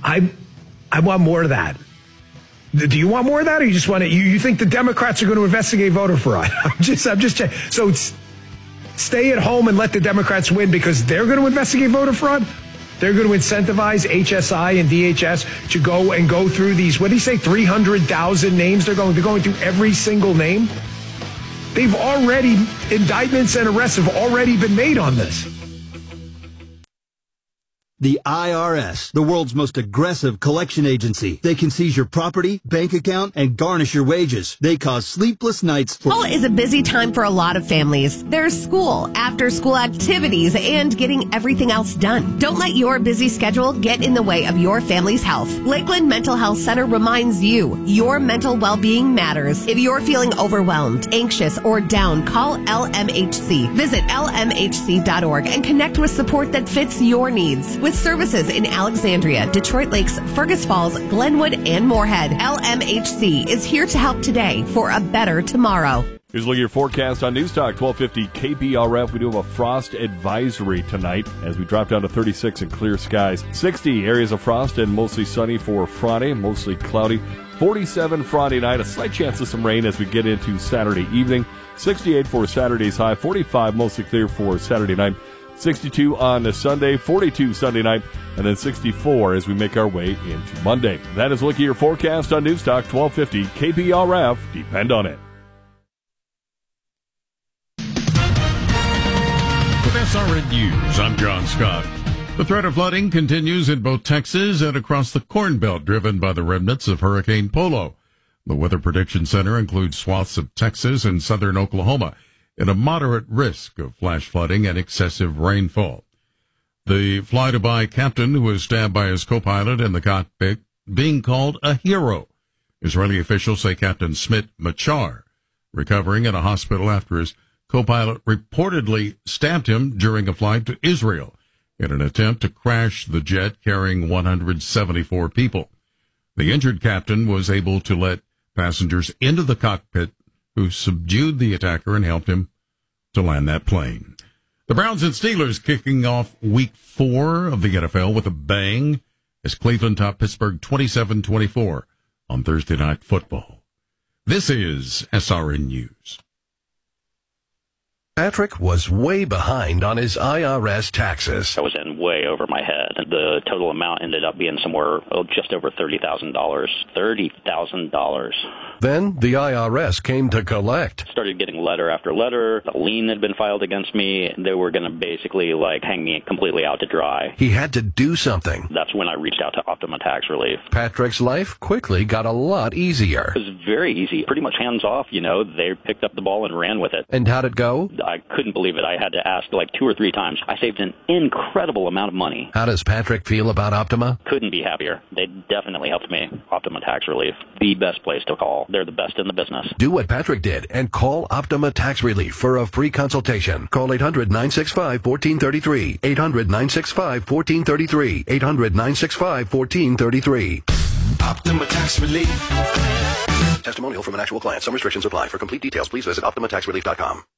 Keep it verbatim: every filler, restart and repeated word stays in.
I, I want more of that. Do you want more of that, or you just want to? You, you think the Democrats are going to investigate voter fraud? I'm just, I'm just. So it's, stay at home and let the Democrats win because they're going to investigate voter fraud. They're going to incentivize H S I and D H S to go and go through these. What do you say? Three hundred thousand names. They're going. They're going through every single name. They've already indictments and arrests have already been made on this. The I R S, the world's most aggressive collection agency. They can seize your property, bank account, and garnish your wages. They cause sleepless nights for... Fall is a busy time for a lot of families. There's school, after-school activities, and getting everything else done. Don't let your busy schedule get in the way of your family's health. Lakeland Mental Health Center reminds you, your mental well-being matters. If you're feeling overwhelmed, anxious, or down, call L M H C. Visit L M H C dot org and connect with support that fits your needs. With services in Alexandria, Detroit Lakes, Fergus Falls, Glenwood, and Moorhead, L M H C is here to help today for a better tomorrow. Here's a look at your forecast on News Talk twelve fifty K B R F. We do have a frost advisory tonight as we drop down to thirty-six and clear skies. sixty areas of frost and mostly sunny for Friday, mostly cloudy. forty-seven Friday night, a slight chance of some rain as we get into Saturday evening. sixty-eight for Saturday's high, forty-five mostly clear for Saturday night. sixty-two on Sunday, forty-two Sunday night, and then sixty-four as we make our way into Monday. That is a look at your forecast on News Talk twelve fifty K B R F. Depend on it. With S R N News, I'm John Scott. The threat of flooding continues in both Texas and across the Corn Belt, driven by the remnants of Hurricane Polo. The Weather Prediction Center includes swaths of Texas and southern Oklahoma in a moderate risk of flash flooding and excessive rainfall. The fly-to-by captain who was stabbed by his co-pilot in the cockpit being called a hero. Israeli officials say Captain Smit Machar, recovering in a hospital after his co-pilot reportedly stabbed him during a flight to Israel in an attempt to crash the jet carrying one hundred seventy-four people. The injured captain was able to let passengers into the cockpit who subdued the attacker and helped him to land that plane. The Browns and Steelers kicking off week four of the N F L with a bang as Cleveland topped Pittsburgh twenty-seven twenty-four on Thursday Night Football. This is S R N News. Patrick was way behind on his I R S taxes. I was in way over my head. The total amount ended up being somewhere oh, just over thirty thousand dollars. thirty thousand dollars. Then the I R S came to collect. Started getting letter after letter. A lien had been filed against me. They were going to basically like hang me completely out to dry. He had to do something. That's when I reached out to Optima Tax Relief. Patrick's life quickly got a lot easier. It was very easy. Pretty much hands off, you know. They picked up the ball and ran with it. And how'd it go? I couldn't believe it. I had to ask like two or three times. I saved an incredible amount of money. How does Patrick feel about Optima? Couldn't be happier. They definitely helped me. Optima Tax Relief. The best place to call. They're the best in the business. Do what Patrick did and call Optima Tax Relief for a free consultation. Call eight hundred nine six five one four three three. eight hundred nine six five one four three three. eight hundred nine six five one four three three. Optima Tax Relief. Testimonial from an actual client. Some restrictions apply. For complete details, please visit Optima Tax Relief dot com.